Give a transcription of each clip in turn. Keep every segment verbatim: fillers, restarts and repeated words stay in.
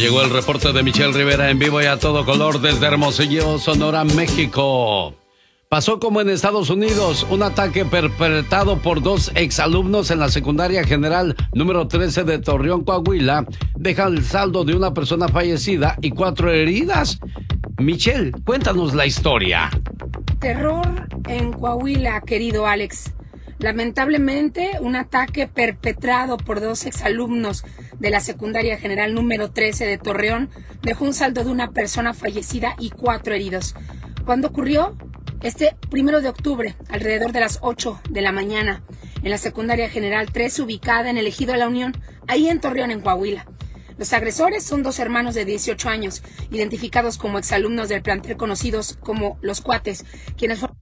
llegó el reporte de Michelle Rivera en vivo y a todo color desde Hermosillo, Sonora, México. Pasó como en Estados Unidos, un ataque perpetrado por dos exalumnos en la secundaria general número trece de Torreón, Coahuila, deja el saldo de una persona fallecida y cuatro heridas. Michelle, cuéntanos la historia. Terror en Coahuila, querido Alex. Lamentablemente, un ataque perpetrado por dos exalumnos de la secundaria general número trece de Torreón dejó un saldo de una persona fallecida y cuatro heridos. ¿Cuándo ocurrió? Este primero de octubre, alrededor de las ocho de la mañana, en la secundaria general trece, ubicada en el Ejido de la Unión, ahí en Torreón, en Coahuila. Los agresores son dos hermanos de dieciocho años, identificados como exalumnos del plantel conocidos como Los Cuates, quienes fueron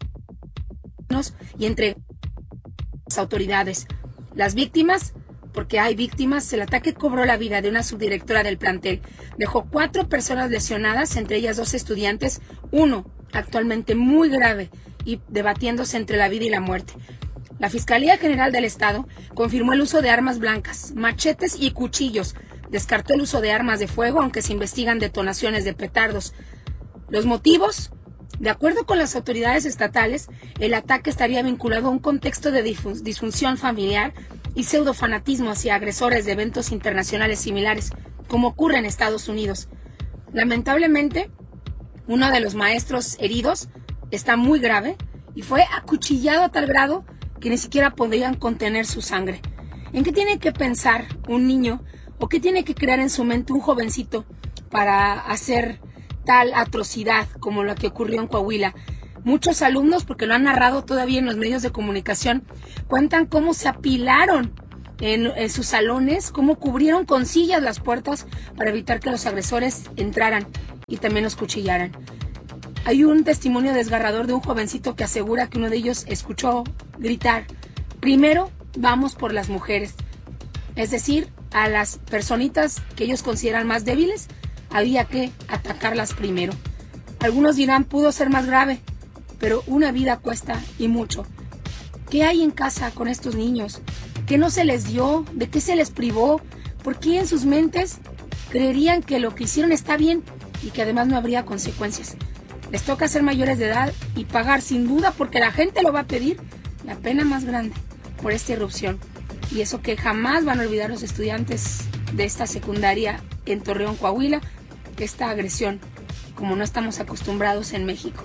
y entre las autoridades. Las víctimas, porque hay víctimas, el ataque cobró la vida de una subdirectora del plantel. Dejó cuatro personas lesionadas, entre ellas dos estudiantes, uno actualmente muy grave y debatiéndose entre la vida y la muerte. La Fiscalía General del Estado confirmó el uso de armas blancas, machetes y cuchillos. Descartó el uso de armas de fuego, aunque se investigan detonaciones de petardos. Los motivos: de acuerdo con las autoridades estatales, el ataque estaría vinculado a un contexto de disfunción familiar y pseudofanatismo hacia agresores de eventos internacionales similares, como ocurre en Estados Unidos. Lamentablemente, uno de los maestros heridos está muy grave y fue acuchillado a tal grado que ni siquiera podían contener su sangre. ¿En qué tiene que pensar un niño o qué tiene que crear en su mente un jovencito para hacer tal atrocidad como la que ocurrió en Coahuila? Muchos alumnos, porque lo han narrado todavía en los medios de comunicación, cuentan cómo se apilaron en, en sus salones, cómo cubrieron con sillas las puertas para evitar que los agresores entraran y también los cuchillaran. Hay un testimonio desgarrador de un jovencito que asegura que uno de ellos escuchó gritar: primero vamos por las mujeres. Es decir, a las personitas que ellos consideran más débiles, había que atacarlas primero. Algunos dirán, pudo ser más grave, pero una vida cuesta y mucho. ¿Qué hay en casa con estos niños? ¿Qué no se les dio? ¿De qué se les privó? ¿Por qué en sus mentes creerían que lo que hicieron está bien y que además no habría consecuencias? Les toca ser mayores de edad y pagar, sin duda, porque la gente lo va a pedir, la pena más grande por esta irrupción. Y eso que jamás van a olvidar los estudiantes de esta secundaria en Torreón, Coahuila, esta agresión, como no estamos acostumbrados en México.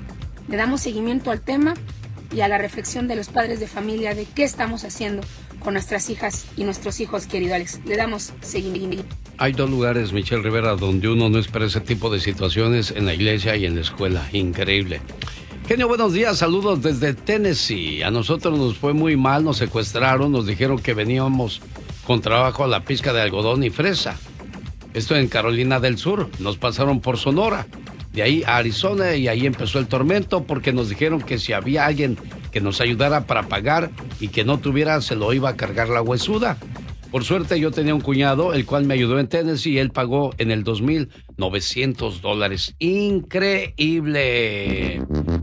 Le damos seguimiento al tema y a la reflexión de los padres de familia de qué estamos haciendo con nuestras hijas y nuestros hijos, querido Alex. Le damos seguimiento. Hay dos lugares, Michelle Rivera, donde uno no espera ese tipo de situaciones: en la iglesia y en la escuela. Increíble. Genio, buenos días, saludos desde Tennessee. A nosotros nos fue muy mal, nos secuestraron, nos dijeron que veníamos con trabajo a la pizca de algodón y fresa. Esto en Carolina del Sur, nos pasaron por Sonora, de ahí a Arizona, y ahí empezó el tormento porque nos dijeron que si había alguien que nos ayudara para pagar y que no tuviera, se lo iba a cargar la huesuda. Por suerte yo tenía un cuñado, el cual me ayudó en Tennessee, y él pagó en el dos mil novecientos dólares. ¡Increíble!